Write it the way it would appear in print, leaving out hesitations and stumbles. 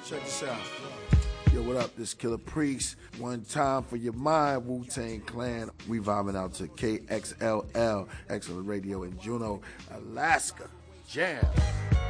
Check this out. Yo, what up? This Killer Priest. One time for your mind, Wu-Tang Clan. We vibing out to KXLL, Excellent Radio in Juneau, Alaska. Jam.